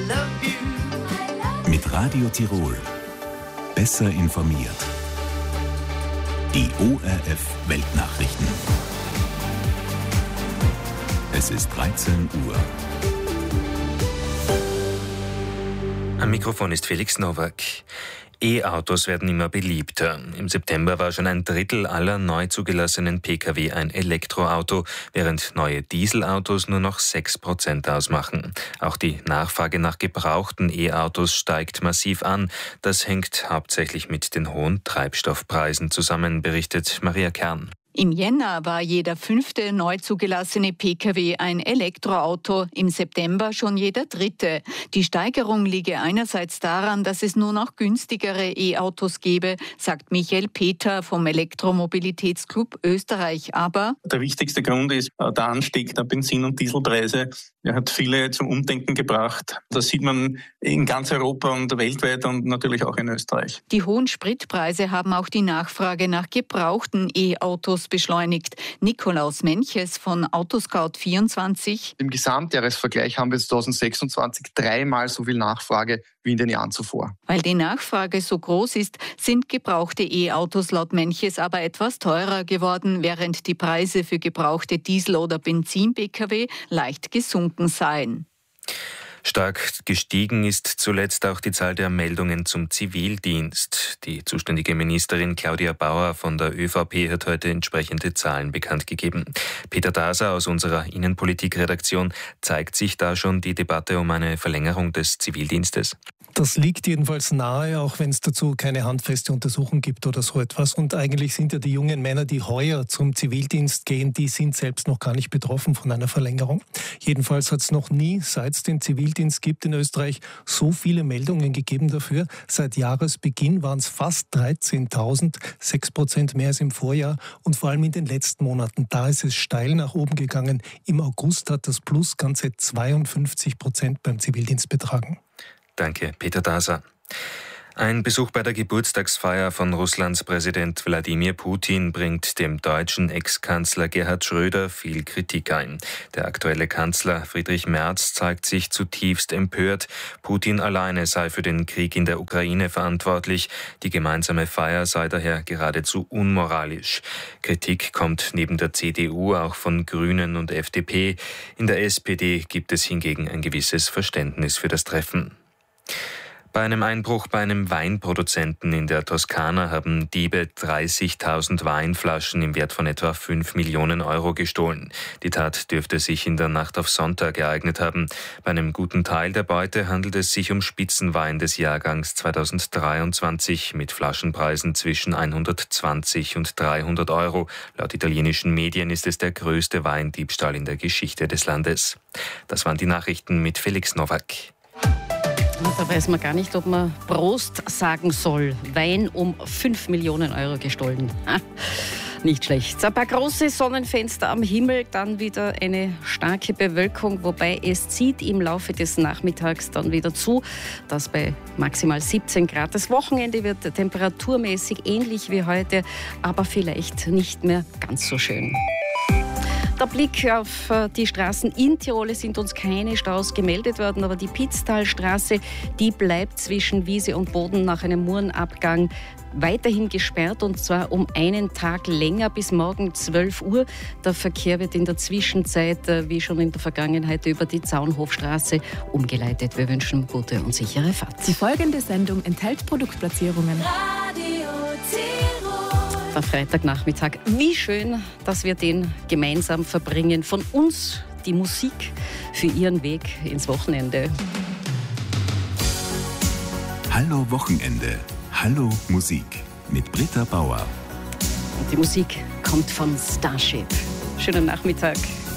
Mit Radio Tirol. Besser informiert. Die ORF Weltnachrichten. Es ist 13 Uhr. Am Mikrofon ist Felix Nowak. E-Autos werden immer beliebter. Im September war schon ein Drittel aller neu zugelassenen Pkw ein Elektroauto, während neue Dieselautos nur noch 6% ausmachen. Auch die Nachfrage nach gebrauchten E-Autos steigt massiv an. Das hängt hauptsächlich mit den hohen Treibstoffpreisen zusammen, berichtet Maria Kern. Im Jänner war jeder 5. neu zugelassene Pkw ein Elektroauto, im September schon jeder 3. Die Steigerung liege einerseits daran, dass es nur noch günstigere E-Autos gebe, sagt Michael Peter vom Elektromobilitätsclub Österreich. Aber der wichtigste Grund ist der Anstieg der Benzin- und Dieselpreise. Er hat viele zum Umdenken gebracht. Das sieht man in ganz Europa und weltweit und natürlich auch in Österreich. Die hohen Spritpreise haben auch die Nachfrage nach gebrauchten E-Autos beschleunigt. Nikolaus Menches von Autoscout24. Im Gesamtjahresvergleich haben wir 2026 dreimal so viel Nachfrage wie in den Jahren zuvor. Weil die Nachfrage so groß ist, sind gebrauchte E-Autos laut Menches aber etwas teurer geworden, während die Preise für gebrauchte Diesel- oder Benzin-Pkw leicht gesunken seien. Stark gestiegen ist zuletzt auch die Zahl der Meldungen zum Zivildienst. Die zuständige Ministerin Claudia Bauer von der ÖVP hat heute entsprechende Zahlen bekannt gegeben. Peter Daser aus unserer Innenpolitik-Redaktion: zeigt sich da schon die Debatte um eine Verlängerung des Zivildienstes? Das liegt jedenfalls nahe, auch wenn es dazu keine handfeste Untersuchung gibt oder so etwas. Und eigentlich sind ja die jungen Männer, die heuer zum Zivildienst gehen, die sind selbst noch gar nicht betroffen von einer Verlängerung. Jedenfalls hat es noch nie, seit es den Zivildienst gibt in Österreich, so viele Meldungen gegeben dafür. Seit Jahresbeginn waren es fast 13.000, 6% mehr als im Vorjahr. Und vor allem in den letzten Monaten, da ist es steil nach oben gegangen. Im August hat das Plus ganze 52% beim Zivildienst betragen. Danke, Peter Daser. Ein Besuch bei der Geburtstagsfeier von Russlands Präsident Wladimir Putin bringt dem deutschen Ex-Kanzler Gerhard Schröder viel Kritik ein. Der aktuelle Kanzler Friedrich Merz zeigt sich zutiefst empört. Putin alleine sei für den Krieg in der Ukraine verantwortlich. Die gemeinsame Feier sei daher geradezu unmoralisch. Kritik kommt neben der CDU auch von Grünen und FDP. In der SPD gibt es hingegen ein gewisses Verständnis für das Treffen. Bei einem Einbruch bei einem Weinproduzenten in der Toskana haben Diebe 30.000 Weinflaschen im Wert von etwa 5 Millionen Euro gestohlen. Die Tat dürfte sich in der Nacht auf Sonntag ereignet haben. Bei einem guten Teil der Beute handelt es sich um Spitzenwein des Jahrgangs 2023 mit Flaschenpreisen zwischen 120 und 300 Euro. Laut italienischen Medien ist es der größte Weindiebstahl in der Geschichte des Landes. Das waren die Nachrichten mit Felix Nowak. Da weiß man gar nicht, ob man Prost sagen soll. Wein um 5 Millionen Euro gestohlen. Nicht schlecht. Ein paar große Sonnenfenster am Himmel, dann wieder eine starke Bewölkung, wobei es zieht im Laufe des Nachmittags dann wieder zu. Das bei maximal 17 Grad. Das Wochenende wird temperaturmäßig ähnlich wie heute, aber vielleicht nicht mehr ganz so schön. Der Blick auf die Straßen in Tirol, es sind uns keine Staus gemeldet worden, aber die Pitztalstraße, die bleibt zwischen Wiese und Boden nach einem Murenabgang weiterhin gesperrt, und zwar um einen Tag länger bis morgen 12 Uhr. Der Verkehr wird in der Zwischenzeit, wie schon in der Vergangenheit, über die Zaunhofstraße umgeleitet. Wir wünschen gute und sichere Fahrt. Die folgende Sendung enthält Produktplatzierungen. Der Freitagnachmittag. Wie schön, dass wir den gemeinsam verbringen. Von uns die Musik für Ihren Weg ins Wochenende. Hallo Wochenende. Hallo Musik mit Britta Bauer. Und die Musik kommt von Starship. Schönen Nachmittag.